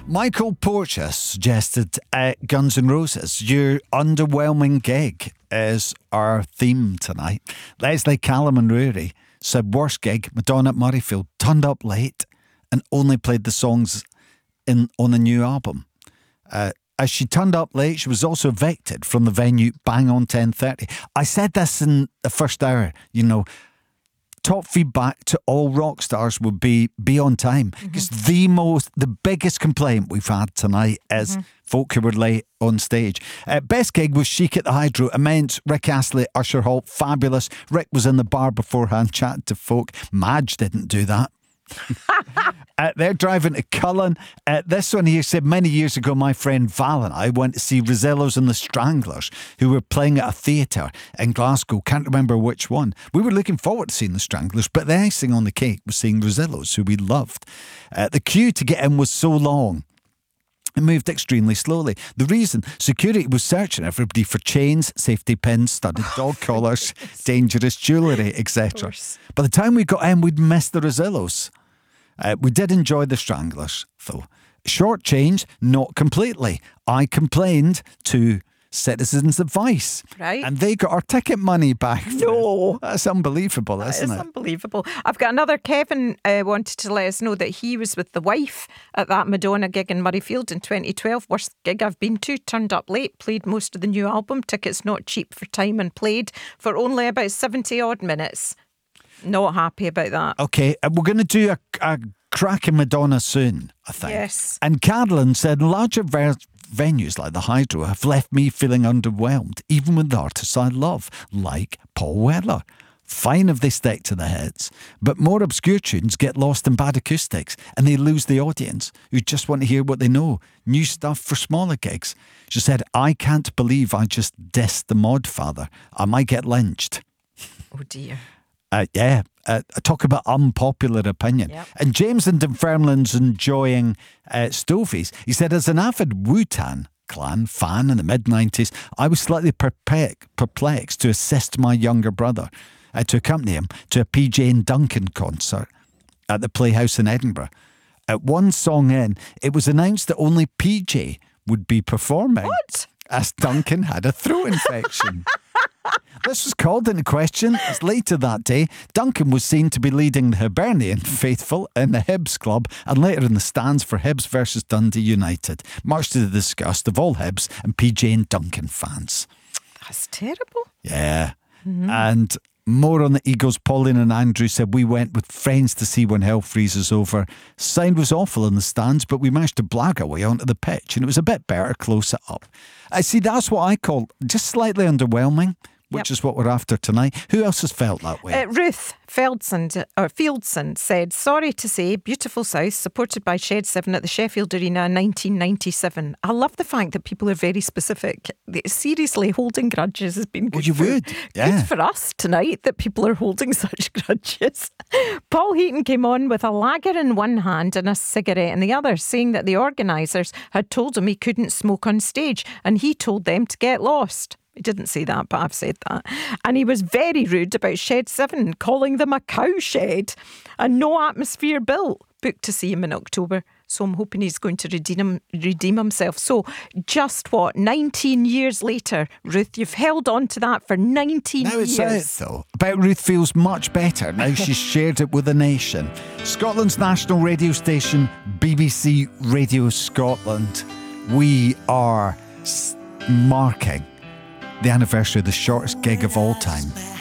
Michael Porteous suggested Guns N' Roses. Your underwhelming gig is our theme tonight. Leslie Callum and Rory said worst gig, Madonna at Murrayfield, turned up late and only played the songs on the new album. As she turned up late, she was also evicted from the venue bang on 10:30. I said this in the first hour, top feedback to all rock stars would be on time. Because the biggest complaint we've had tonight is folk who were late on stage. Best gig was Chic at the Hydro. Immense. Rick Astley, Usher Hall, fabulous. Rick was in the bar beforehand chatting to folk. Madge didn't do that. They're driving to Cullen. This one here said, many years ago, my friend Val and I went to see Rosellos and the Stranglers, who were playing at a theatre in Glasgow. Can't remember which one. We were looking forward to seeing the Stranglers, but the icing on the cake was seeing Rosellos, who we loved. The queue to get in was so long. It moved extremely slowly. The reason, security was searching everybody for chains, safety pins, studded dog collars, dangerous jewellery, etc. By the time we got in, we'd missed the Rosellos. We did enjoy the Stranglers, though. Short change, not completely. I complained to Citizens Advice. Right. And they got our ticket money back. No. That's unbelievable, isn't it? It's unbelievable. I've got another. Kevin wanted to let us know that he was with the wife at that Madonna gig in Murrayfield in 2012. Worst gig I've been to. Turned up late, played most of the new album. Tickets not cheap for time and played for only about 70 odd minutes. Not happy about that. Okay, we're going to do a cracking Madonna soon, I think. Yes. And Carolyn said larger venues like the Hydro have left me feeling underwhelmed, even with the artists I love, like Paul Weller. Fine if they stick to the hits, but more obscure tunes get lost in bad acoustics and they lose the audience who just want to hear what they know. New stuff for smaller gigs. She said, I can't believe I just dissed the Mod Father. I might get lynched. Oh dear. Talk about unpopular opinion. Yep. And James in Dunfermline's enjoying Stovies. He said, as an avid Wu-Tang Clan fan in the mid-90s, I was slightly perplexed to assist my younger brother to accompany him to a PJ and Duncan concert at the Playhouse in Edinburgh. At one song in, it was announced that only PJ would be performing. What? As Duncan had a throat infection. This was called into question as later that day, Duncan was seen to be leading the Hibernian faithful in the Hibs club and later in the stands for Hibs versus Dundee United, much to the disgust of all Hibs and PJ and Duncan fans. That's terrible. Yeah. And more on the Eagles. Pauline and Andrew said, we went with friends to see When Hell Freezes Over. Sound was awful in the stands, but we managed to blag our way onto the pitch and it was a bit better closer up. I see, that's what I call just slightly underwhelming, which is what we're after tonight. Who else has felt that way? Ruth Fieldson said, sorry to say, beautiful South, supported by Shed 7 at the Sheffield Arena in 1997. I love the fact that people are very specific. Seriously, holding grudges has been good. Well, you would. Yeah. Good for us tonight that people are holding such grudges. Paul Heaton came on with a lager in one hand and a cigarette in the other, saying that the organisers had told him he couldn't smoke on stage and he told them to get lost. He didn't say that, but I've said that. And he was very rude about Shed 7, calling them a cow shed and no atmosphere built. Booked to see him in October. So I'm hoping he's going to redeem himself. So just 19 years later, Ruth, you've held on to that for 19 years. Now it's out, though. But Ruth feels much better now she's shared it with the nation. Scotland's national radio station, BBC Radio Scotland. We are marking the anniversary of the shortest gig of all time.